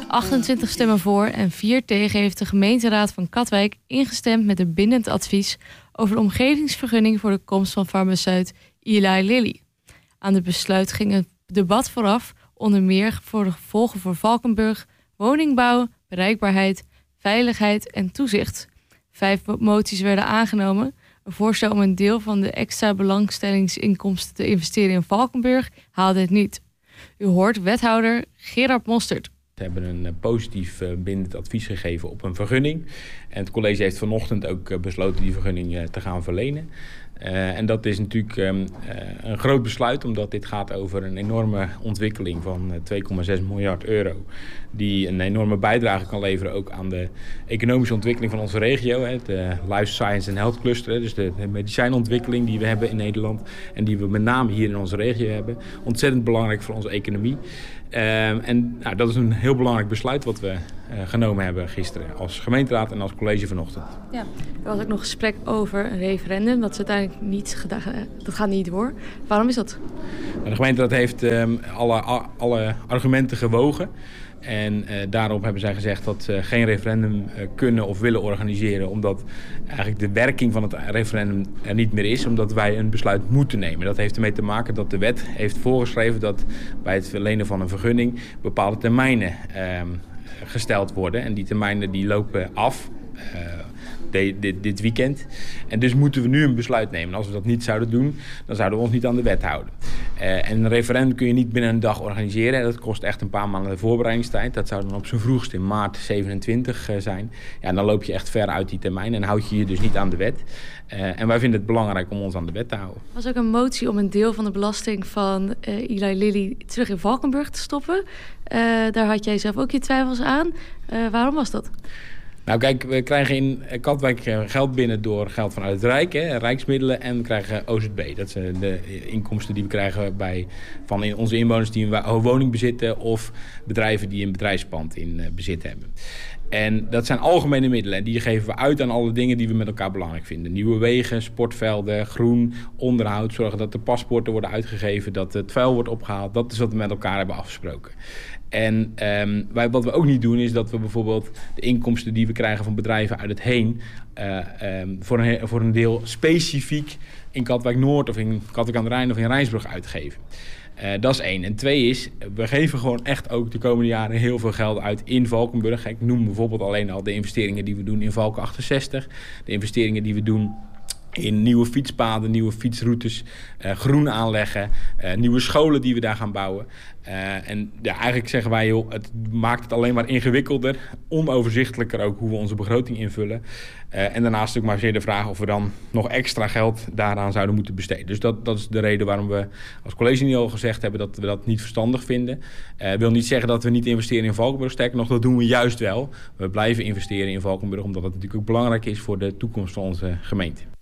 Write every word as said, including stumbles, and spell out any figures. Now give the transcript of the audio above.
achtentwintig stemmen voor en vier tegen heeft de gemeenteraad van Katwijk ingestemd met een bindend advies over de omgevingsvergunning voor de komst van farmaceut Eli Lilly. Aan het besluit ging een debat vooraf, onder meer voor de gevolgen voor Valkenburg, woningbouw, bereikbaarheid, veiligheid en toezicht. Vijf moties werden aangenomen. Een voorstel om een deel van de extra belangstellingsinkomsten te investeren in Valkenburg haalde het niet. U hoort wethouder Gerard Mostert. We hebben een positief bindend advies gegeven op een vergunning. En het college heeft vanochtend ook besloten die vergunning te gaan verlenen. Uh, en dat is natuurlijk um, uh, een groot besluit, omdat dit gaat over een enorme ontwikkeling van twee komma zes miljard euro. Die een enorme bijdrage kan leveren ook aan de economische ontwikkeling van onze regio. Hè, de Life Science en Health Cluster, dus de, de medicijnontwikkeling die we hebben in Nederland. En die we met name hier in onze regio hebben. Ontzettend belangrijk voor onze economie. Uh, en nou, dat is een heel belangrijk besluit wat we uh, genomen hebben gisteren als gemeenteraad en als college vanochtend. Ja, er was ook nog gesprek over een referendum. Dat is uiteindelijk niet gedaan. Dat gaat niet door. Waarom is dat? De gemeenteraad heeft um, alle, alle argumenten gewogen. En uh, daarop hebben zij gezegd dat ze geen referendum uh, kunnen of willen organiseren. Omdat eigenlijk de werking van het referendum er niet meer is. Omdat wij een besluit moeten nemen. Dat heeft ermee te maken dat de wet heeft voorgeschreven dat bij het verlenen van een vergunning bepaalde termijnen uh, gesteld worden. En die termijnen die lopen af. Uh, De, dit, dit weekend. En dus moeten we nu een besluit nemen. En als we dat niet zouden doen, dan zouden we ons niet aan de wet houden. Uh, en een referendum kun je niet binnen een dag organiseren. Dat kost echt een paar maanden voorbereidingstijd. Dat zou dan op zijn vroegst in maart zevenentwintig uh, zijn. Ja, en dan loop je echt ver uit die termijn en houd je je dus niet aan de wet. Uh, en wij vinden het belangrijk om ons aan de wet te houden. Er was ook een motie om een deel van de belasting van uh, Eli Lilly terug in Valkenburg te stoppen. Uh, daar had jij zelf ook je twijfels aan. Uh, waarom was dat? Nou kijk, we krijgen in Katwijk geld binnen door geld vanuit het Rijk, hè, rijksmiddelen, en we krijgen O Z B. Dat zijn de inkomsten die we krijgen bij, van onze inwoners die een woning bezitten of bedrijven die een bedrijfspand in bezit hebben. En dat zijn algemene middelen en die geven we uit aan alle dingen die we met elkaar belangrijk vinden. Nieuwe wegen, sportvelden, groen, onderhoud, zorgen dat de paspoorten worden uitgegeven, dat het vuil wordt opgehaald. Dat is wat we met elkaar hebben afgesproken. En um, wij, wat we ook niet doen is dat we bijvoorbeeld de inkomsten die we krijgen van bedrijven uit het heen Uh, um, voor, een, voor een deel specifiek in Katwijk Noord of in Katwijk aan de Rijn of in Rijnsburg uitgeven. Uh, dat is één. En twee is, we geven gewoon echt ook de komende jaren heel veel geld uit in Valkenburg. Ik noem bijvoorbeeld alleen al de investeringen die we doen in Valken achtenzestig. De investeringen die we doen in nieuwe fietspaden, nieuwe fietsroutes, uh, groen aanleggen, uh, nieuwe scholen die we daar gaan bouwen. Uh, en ja, eigenlijk zeggen wij, joh, het maakt het alleen maar ingewikkelder, onoverzichtelijker ook hoe we onze begroting invullen. Uh, en daarnaast ook maar zeer de vraag of we dan nog extra geld daaraan zouden moeten besteden. Dus dat, dat is de reden waarom we als college niet al gezegd hebben dat we dat niet verstandig vinden. Uh, wil niet zeggen dat we niet investeren in Valkenburg. Sterker nog, dat doen we juist wel. We blijven investeren in Valkenburg omdat het natuurlijk ook belangrijk is voor de toekomst van onze gemeente.